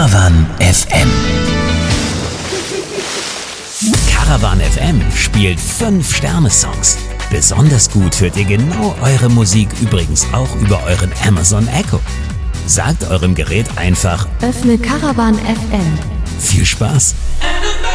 Caravan FM. Caravan FM spielt 5-Sterne-Songs. Besonders gut hört ihr genau eure Musik übrigens auch über euren Amazon Echo. Sagt eurem Gerät einfach: Öffne Caravan FM. Viel Spaß!